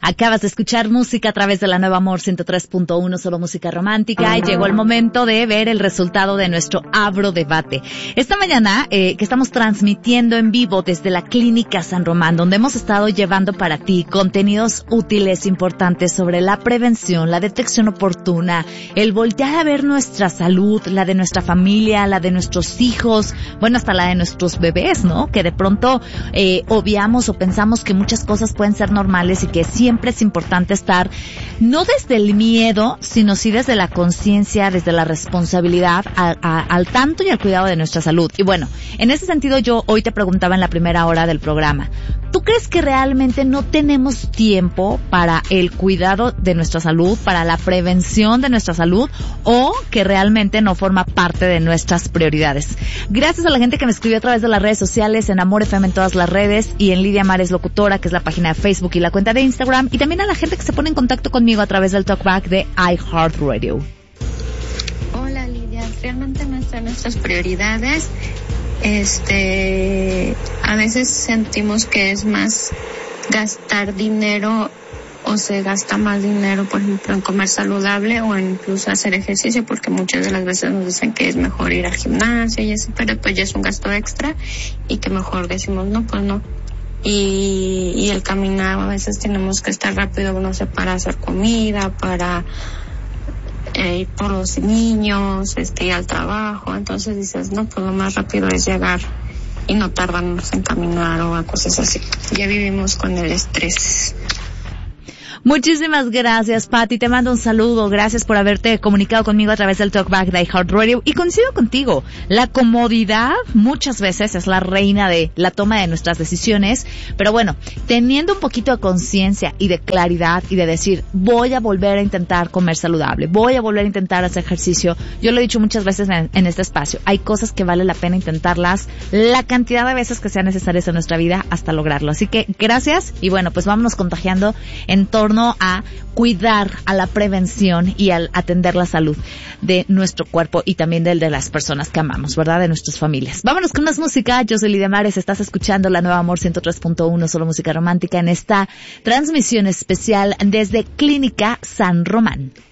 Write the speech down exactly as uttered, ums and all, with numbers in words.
Acabas de escuchar música a través de la Nueva Amor ciento tres punto uno, solo música romántica, y llegó el momento de ver el resultado de nuestro Abro Debate. Esta mañana, eh, que estamos transmitiendo en vivo desde la Clínica San Román, donde hemos estado llevando para ti contenidos útiles, importantes sobre la prevención, la detección oportuna, el voltear a ver nuestra salud, la de nuestra familia, la de nuestros hijos, bueno, hasta la de nuestros bebés, ¿no? Que de pronto eh, obviamos o pensamos que muchas cosas pueden ser normales y que siempre Siempre es importante estar, no desde el miedo, sino sí desde la conciencia, desde la responsabilidad, a, a, al tanto y al cuidado de nuestra salud. Y bueno, en ese sentido yo hoy te preguntaba en la primera hora del programa, ¿tú crees que realmente no tenemos tiempo para el cuidado de nuestra salud, para la prevención de nuestra salud, o que realmente no forma parte de nuestras prioridades? Gracias a la gente que me escribió a través de las redes sociales, en Amor F M en todas las redes, y en Lidia Mares Locutora, que es la página de Facebook y la cuenta de Instagram, y también a la gente que se pone en contacto conmigo a través del Talkback de iHeartRadio. Hola Lidia, realmente no están nuestras prioridades. Este, a veces sentimos que es más gastar dinero o se gasta más dinero, por ejemplo, en comer saludable o en incluso hacer ejercicio, porque muchas de las veces nos dicen que es mejor ir al gimnasio y eso, pero pues ya es un gasto extra y que mejor decimos no, pues no. Y, y el caminar, a veces tenemos que estar rápido, no sé, para hacer comida, para eh, ir por los niños, este, ir al trabajo. Entonces dices, no, pues lo más rápido es llegar y no tardarnos en caminar o a cosas así. Ya vivimos con el estrés. Muchísimas gracias, Pati. Te mando un saludo. Gracias por haberte comunicado conmigo a través del Talkback de iHeartRadio. Y coincido contigo. La comodidad muchas veces es la reina de la toma de nuestras decisiones. Pero bueno, teniendo un poquito de conciencia y de claridad y de decir, voy a volver a intentar comer saludable, voy a volver a intentar hacer ejercicio. Yo lo he dicho muchas veces en, en este espacio. Hay cosas que vale la pena intentarlas la cantidad de veces que sean necesarias en nuestra vida hasta lograrlo. Así que gracias. Y bueno, pues vámonos contagiando en torno a cuidar, a la prevención y al atender la salud de nuestro cuerpo y también del de las personas que amamos, ¿verdad? De nuestras familias. Vámonos con más música. Yo soy Lidia Mares. Estás escuchando la Nueva Amor ciento tres punto uno, solo música romántica, en esta transmisión especial desde Clínica San Román.